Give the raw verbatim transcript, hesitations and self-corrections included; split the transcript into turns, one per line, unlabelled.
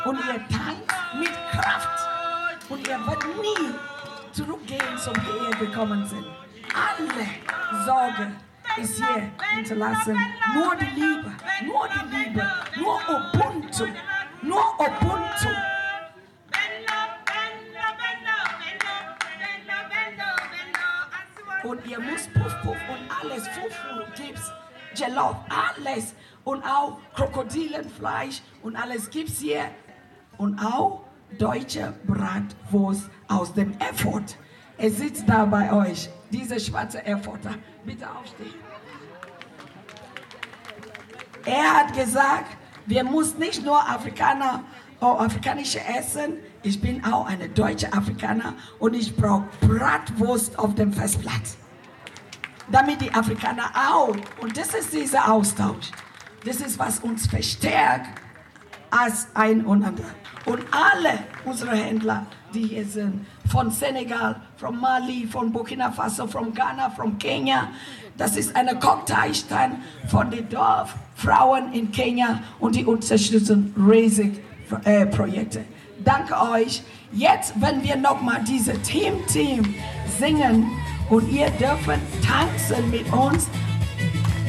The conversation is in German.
Und ihr tanzt mit Kraft. Und ihr werdet nie zurückgehen zum Gehen gekommen sind. Alle Sorge ist hier hinterlassen. Nur die Liebe, nur die Liebe, nur Ubuntu, nur Ubuntu. Und ihr müsst Puff Puff und alles, Fufu, Gips, Jollof, alles. Und auch Krokodilenfleisch und alles gibt's hier. Und auch deutsche Bratwurst aus dem Erfurt. Er sitzt da bei euch, dieser schwarze Erfurter. Bitte aufstehen. Er hat gesagt, wir müssen nicht nur Afrikaner, oh, afrikanische essen. Ich bin auch eine deutsche Afrikaner und ich brauche Bratwurst auf dem Festplatz. Damit die Afrikaner auch, und das ist dieser Austausch, das ist, was uns verstärkt als ein und andere. Und alle unsere Händler, die hier sind, von Senegal, von Mali, von Burkina Faso, von Ghana, von Kenia, das ist eine Cocktailstand von den Dorffrauen in Kenia und die unterstützen riesig äh, Projekte. Danke euch. Jetzt, wenn wir nochmal diese Team-Team singen und ihr dürft tanzen mit uns